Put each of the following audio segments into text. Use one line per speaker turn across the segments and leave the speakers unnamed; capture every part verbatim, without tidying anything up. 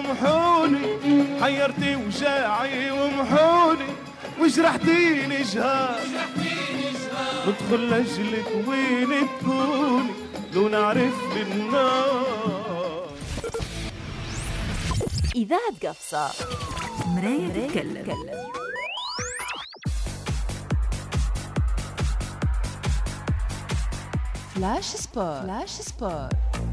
ومحوني، حيرتي وجاعي ومحوني، وجرحتيني جهار، ندخل لأجلك وين تكوني لو نعرف بالنار.
إذاعة قفصة، مراية تتكلم. فلاش سبور. فلاش سبور.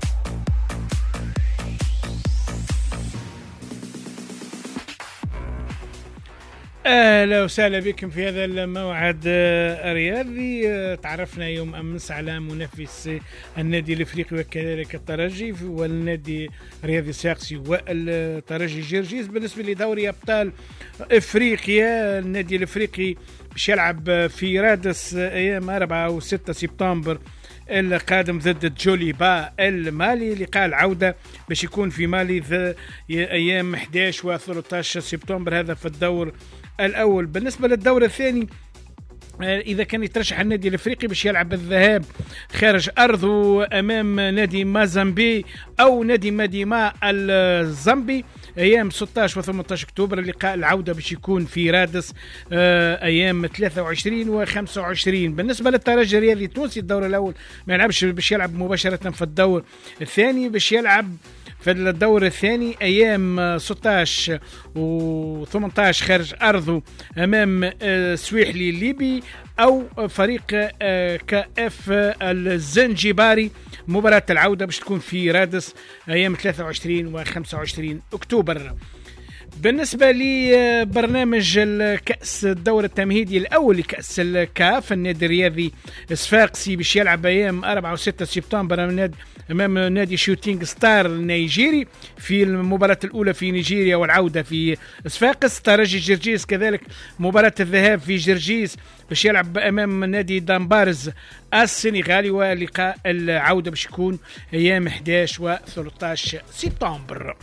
اهلا وسهلا بكم في هذا الموعد الرياضي. تعرفنا يوم امس على منافس النادي الافريقي وكذلك الترجي والنادي الرياضي الساقسي والترجي جرجيس. بالنسبه لدوري ابطال افريقيا، النادي الافريقي باش يلعب في رادس ايام أربعة وستة سبتمبر القادم ضد جوليبا المالي. لقاء العودة باش يكون في مالي أيام أحد عشر و ثلاثة عشر سبتمبر، هذا في الدور الأول. بالنسبة للدور الثاني، إذا كان يترشح النادي الأفريقي باش يلعب الذهاب خارج أرضه أمام نادي مازامبي أو نادي ماديما الزامبي أيام ستة عشر و ثمانية عشر أكتوبر. اللقاء العودة باش يكون في رادس أيام ثلاثة وعشرين و خمسة وعشرين. بالنسبة للترجي الرياضي التونسي، الدور الأول ما يلعبش، باش يلعب مباشرة في الدور الثاني. باش يلعب في الدور الثاني أيام ستة عشر و ثمانية عشر خارج أرضه أمام سويحلي الليبي أو فريق كاف الزنجباري. مباراة العودة باش تكون في رادس أيام ثلاثة وعشرين و خمسة وعشرين أكتوبر. بالنسبة لبرنامج الكأس الدور التمهيدي الأول لكأس الكاف، النادي الرياضي صفاقسي باش يلعب أيام أربعة وستة سبتمبر أمام نادي شوتينغ ستار النيجيري في المباراة الأولى في نيجيريا والعودة في صفاقس. ترجي جرجيس كذلك مباراة الذهاب في جرجيس باش يلعب أمام نادي دامبارز السنغالي، ولقاء العودة باش يكون أيام أحد عشر و ثلاثة عشر سبتمبر.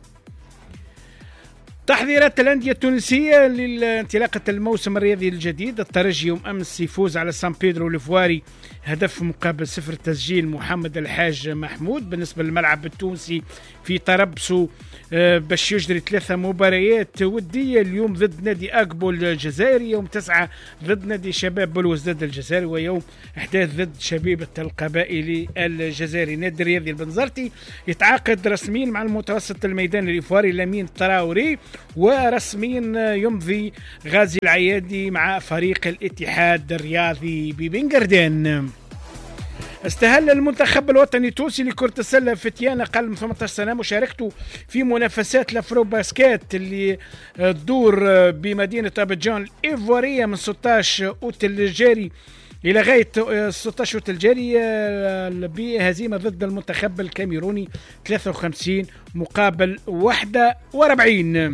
تحضيرات الأندية التونسية لانطلاقة الموسم الرياضي الجديد. الترجي يوم أمس يفوز على سان بيدرو الفواري هدف مقابل صفر، تسجيل محمد الحاج محمود. بالنسبة للملعب التونسي في طرابلس باش يجري ثلاثة مباريات ودية، اليوم ضد نادي أقبو الجزائري، يوم تسعة ضد نادي شباب بلوز ضد الجزائري، ويوم أحداث ضد شبيبة القبائلي الجزائري. نادي الرياضي البنزرتي يتعاقد رسميا مع المتوسط الميدان الإفواري لامين تراوري، ورسميا يمضي غازي العيادي مع فريق الاتحاد الرياضي ببنغردان. استهل المنتخب الوطني التونسي لكرة السلة فتيان أقل من ثمانية عشر سنة مشاركته في منافسات الأفرو باسكيت اللي تدور بمدينة أبيجان الإيفوارية من ستة عشر أوت الجاري إلى غاية ستة عشر أوت الجاري بهزيمة ضد المنتخب الكاميروني ثلاثة وخمسين مقابل واحد وأربعين.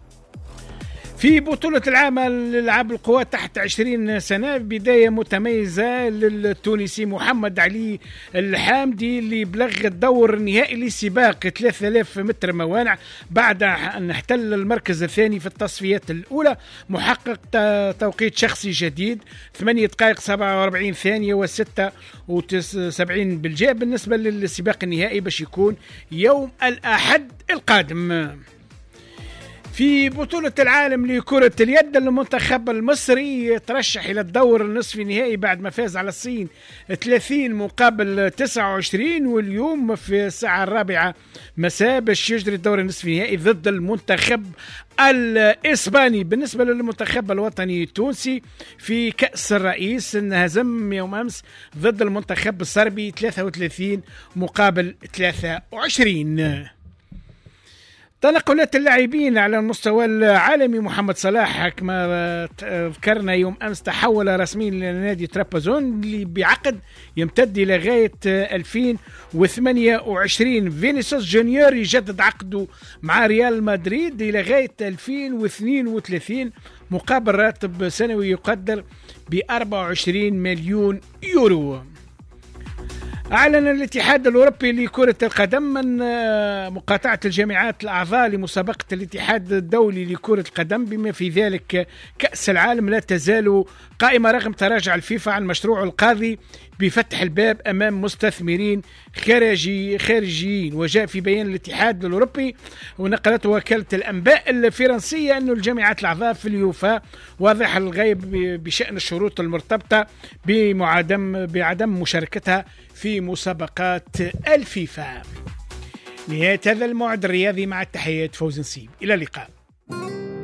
في بطولة العام للألعاب القوات تحت عشرين سنة، بداية متميزة للتونسي محمد علي الحامدي اللي بلغ الدور النهائي لسباق ثلاثة آلاف متر موانع بعد أن احتل المركز الثاني في التصفيات الأولى، محقق توقيت شخصي جديد ثمانية دقائق سبعة وأربعين ثانية وستة وسبعين بالجاء. بالنسبة للسباق النهائي باش يكون يوم الأحد القادم. في بطولة العالم لكرة اليد، المنتخب المصري ترشح إلى الدور النصف النهائي بعد ما فاز على الصين ثلاثين مقابل تسعة وعشرين، واليوم في الساعة الرابعة مساء باش يجري الدور النصف النهائي ضد المنتخب الإسباني. بالنسبة للمنتخب الوطني التونسي في كأس الرئيس انهزم يوم أمس ضد المنتخب الصربي ذلاثة وثلاثين مقابل ثلاثة وعشرين. تنقلات اللاعبين على المستوى العالمي، محمد صلاح كما ذكرنا يوم أمس تحول رسميا لنادي ترابزون اللي بعقد يمتد إلى غاية ألفين وثمانية وعشرين. فينيسيوس جونيور يجدد عقده مع ريال مدريد إلى غاية ألفين واثنين وثلاثين مقابل راتب سنوي يقدر ب أربعة وعشرين مليون يورو. أعلن الاتحاد الأوروبي لكرة القدم من مقاطعة الجامعات الأعضاء لمسابقة الاتحاد الدولي لكرة القدم بما في ذلك كأس العالم لا تزال قائمة رغم تراجع الفيفا عن مشروع القاضي بفتح الباب أمام مستثمرين خارجي خارجيين. وجاء في بيان الاتحاد الأوروبي ونقلته وكالة الأنباء الفرنسية أن الجامعات الأعضاء في اليوفا واضح الغيب بشأن الشروط المرتبطة بمعدم بعدم مشاركتها في مسابقات الفيفا. نهاية هذا الموعد الرياضي مع التحيات فوز نسيب، إلى اللقاء.